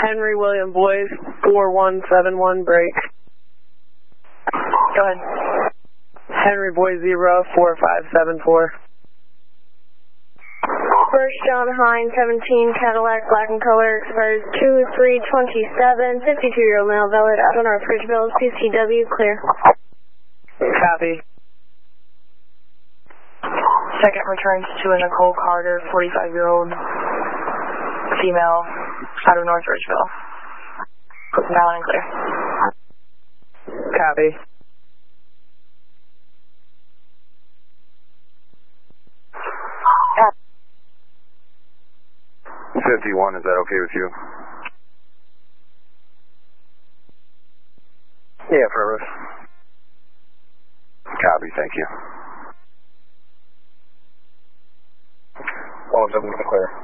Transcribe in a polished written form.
Henry William Boys, 4171, break. Go ahead. Henry Boy 0, 4574. First John Hines, 17, Cadillac, black and color, expires 2/3/27, 52-year-old male, valid out on our fridge bills, PCW, clear. Copy. Second returns to a Nicole Carter, 45-year-old female, out of North Ridgeville. Valid and clear. Copy. Yeah. 51, is that okay with you? Yeah, affirmative. Copy, thank you. All of them clear.